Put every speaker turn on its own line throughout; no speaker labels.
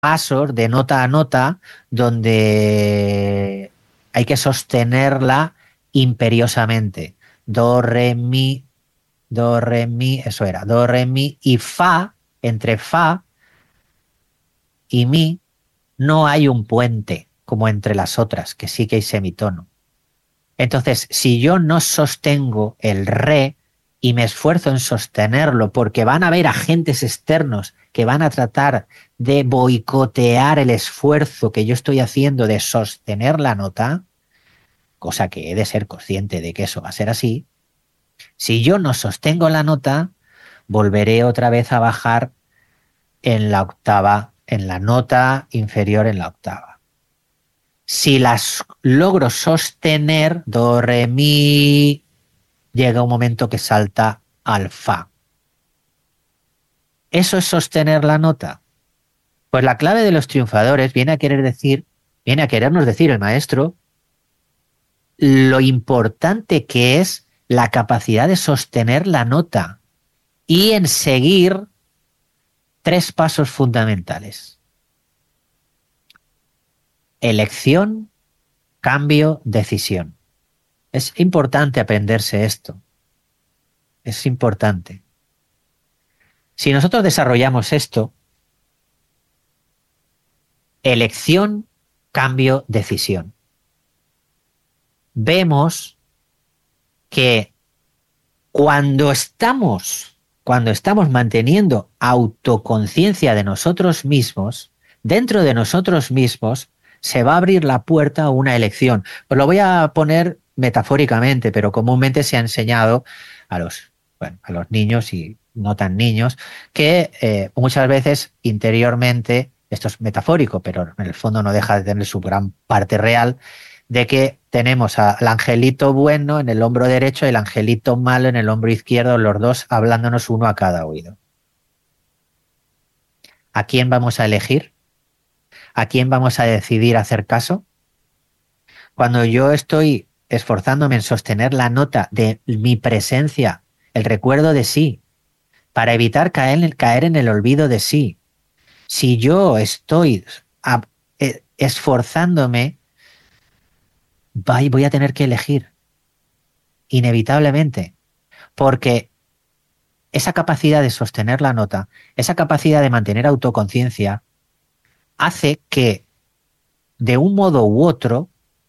pasos de nota a nota donde hay que sostenerla imperiosamente. Do, re, mi, eso era, do, re, mi y fa, entre fa y mi no hay un puente como entre las otras, que sí que hay semitono. Entonces, si yo no sostengo el re y me esfuerzo en sostenerlo porque van a haber agentes externos que van a tratar de boicotear el esfuerzo que yo estoy haciendo de sostener la nota, cosa que he de ser consciente de que eso va a ser así, si yo no sostengo la nota, volveré otra vez a bajar en la octava, en la nota inferior en la octava. Si las logro sostener, do, re, mi, llega un momento que salta al fa. ¿Eso es sostener la nota? Pues la clave de los triunfadores viene a querernos decir el maestro, lo importante que es la capacidad de sostener la nota y en seguir tres pasos fundamentales. Elección, cambio, decisión. Es importante aprenderse esto. Es importante. Si nosotros desarrollamos esto, elección, cambio, decisión, vemos que cuando estamos manteniendo autoconciencia de nosotros mismos, dentro de nosotros mismos se va a abrir la puerta a una elección. Pues lo voy a poner metafóricamente, pero comúnmente se ha enseñado a los niños y no tan niños, que muchas veces interiormente, esto es metafórico, pero en el fondo no deja de tener su gran parte real, de que tenemos al angelito bueno en el hombro derecho y el angelito malo en el hombro izquierdo, los dos hablándonos uno a cada oído. ¿A quién vamos a elegir? ¿A quién vamos a decidir hacer caso? Cuando yo estoy esforzándome en sostener la nota de mi presencia, el recuerdo de sí, para evitar caer en el olvido de sí, si yo estoy esforzándome, voy a tener que elegir, inevitablemente, porque esa capacidad de sostener la nota, esa capacidad de mantener autoconciencia, hace que de un modo u otro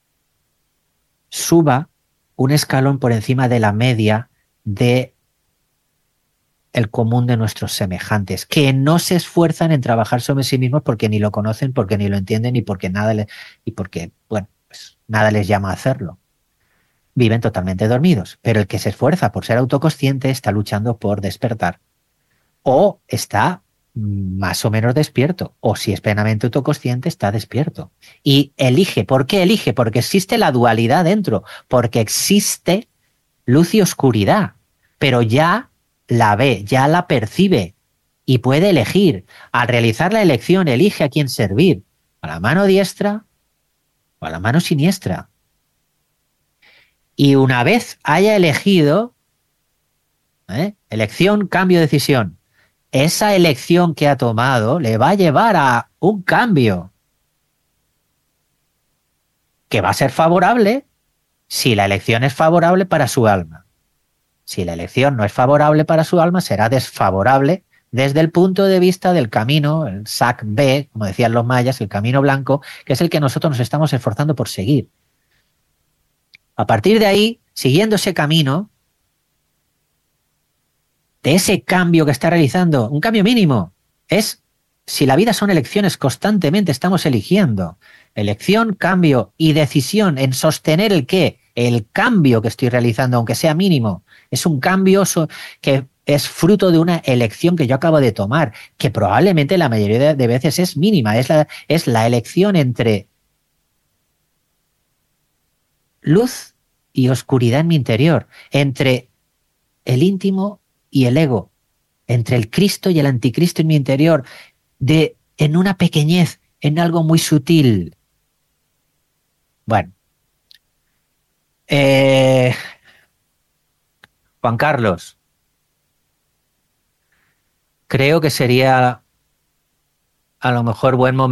suba un escalón por encima de la media de el común de nuestros semejantes, que no se esfuerzan en trabajar sobre sí mismos porque ni lo conocen, porque ni lo entienden y porque bueno, pues nada les llama a hacerlo. Viven totalmente dormidos, pero el que se esfuerza por ser autoconsciente está luchando por despertar o está más o menos despierto, o si es plenamente autoconsciente, está despierto. Y elige. ¿Por qué elige? Porque existe la dualidad dentro, porque existe luz y oscuridad, pero ya la ve, ya la percibe y puede elegir. Al realizar la elección, elige a quién servir, a la mano diestra o a la mano siniestra. Y una vez haya elegido, elección, cambio, decisión, esa elección que ha tomado le va a llevar a un cambio que va a ser favorable si la elección es favorable para su alma. Si la elección no es favorable para su alma, será desfavorable desde el punto de vista del camino, el SAC B, como decían los mayas, el camino blanco, que es el que nosotros nos estamos esforzando por seguir. A partir de ahí, siguiendo ese camino, de ese cambio que está realizando, un cambio mínimo, es si la vida son elecciones, constantemente estamos eligiendo. Elección, cambio y decisión en sostener el qué, el cambio que estoy realizando, aunque sea mínimo. Es un cambio que es fruto de una elección que yo acabo de tomar, que probablemente la mayoría de veces es mínima. Es la elección entre luz y oscuridad en mi interior, entre el íntimo y el ego, entre el Cristo y el anticristo en mi interior, en una pequeñez, en algo muy sutil. Bueno, eh, Juan Carlos, creo que sería a lo mejor buen momento